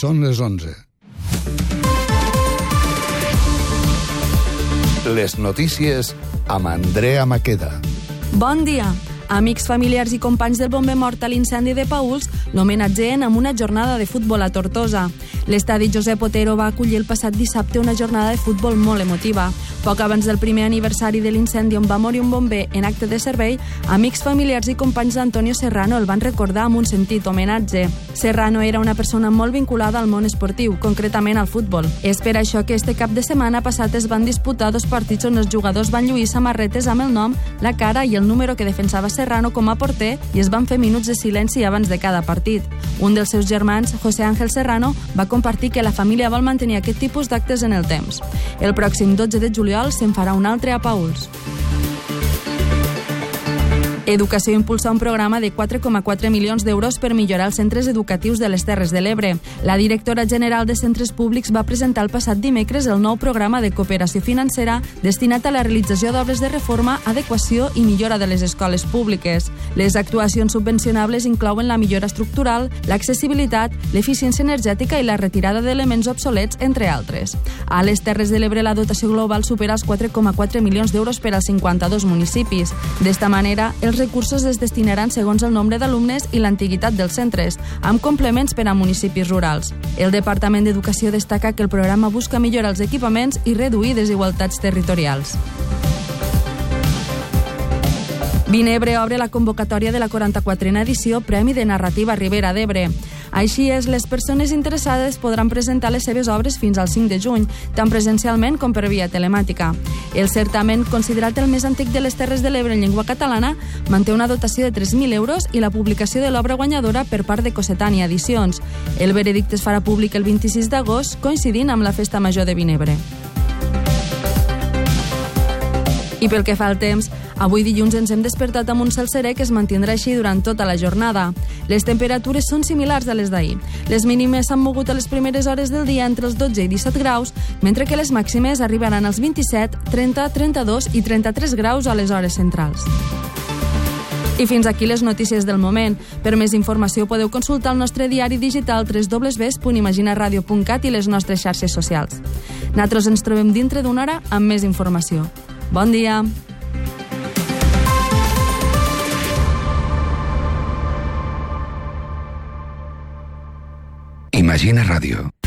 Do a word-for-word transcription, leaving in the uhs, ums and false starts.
Són les onze. Les notícies amb Andrea Maqueda. Bon dia. Amics, familiars i companys del bomber mort a l'incendi de Pauls l'homenatgeen amb una jornada de futbol a Tortosa. L'estadi Josep Otero va acollir el passat dissabte una jornada de futbol molt emotiva. Poc abans del primer aniversari de l'incendi on va morir un bomber en acte de servei, amics, familiars i companys d'Antonio Serrano el van recordar amb un sentit homenatge. Serrano era una persona molt vinculada al món esportiu, concretament al futbol. És per això que este cap de setmana passat es van disputar dos partits on els jugadors van lluir samarretes amb el nom, la cara i el número que defensava Serrano com a porter i es van fer minuts de silenci abans de cada partit. Un dels seus germans, José Ángel Serrano, va compartir que la família vol mantenir aquest tipus d'actes en el temps. El pròxim dotze de juliol se'n farà un altre a Pauls. Educació impulsa un programa de quatre coma quatre milions d'euros per millorar els centres educatius de les Terres de l'Ebre. La directora general de Centres Públics va presentar el passat dimecres el nou programa de cooperació financera destinat a la realització d'obres de reforma, adequació i millora de les escoles públiques. Les actuacions subvencionables inclouen la millora estructural, l'accessibilitat, l'eficiència energètica i la retirada d'elements obsolets, entre altres. A les Terres de l'Ebre la dotació global supera els quatre coma quatre milions d'euros per als cinquanta-dos municipis. D'esta manera, el Els recursos es destinaran segons el nombre d'alumnes i l'antiguitat dels centres, amb complements per a municipis rurals. El Departament d'Educació destaca que el programa busca millorar els equipaments i reduir desigualtats territorials. Vinebre obre la convocatòria de la quaranta-quatrena edició Premi de Narrativa Ribera d'Ebre. Així és, les persones interessades podran presentar les seves obres fins al cinc de juny, tant presencialment com per via telemàtica. El certamen, considerat el més antic de les Terres de l'Ebre en llengua catalana, manté una dotació de tres mil euros i la publicació de l'obra guanyadora per part de Cossetània Edicions. El veredicte es farà públic el vint-i-sis d'agost, coincidint amb la Festa Major de Vinebre. I pel que fa al temps, avui dilluns ens hem despertat amb un cel serè que es mantindrà així durant tota la jornada. Les temperatures són similars a les d'ahir. Les mínimes s'han mogut a les primeres hores del dia entre els dotze i disset graus, mentre que les màximes arribaran als vint-i-set, trenta, trenta-dos i trenta-tres graus a les hores centrals. I fins aquí les notícies del moment. Per més informació podeu consultar el nostre diari digital w w w punt imaginaradio punt cat i les nostres xarxes socials. Nosaltres ens trobem dintre d'una hora amb més informació. Bon dia! Imagina Ràdio.